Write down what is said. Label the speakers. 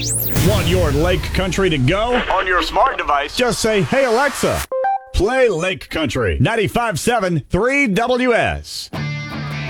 Speaker 1: Want your lake country to go?
Speaker 2: On your smart device.
Speaker 1: Just say, hey, Alexa, play Lake Country 95.7 3WS.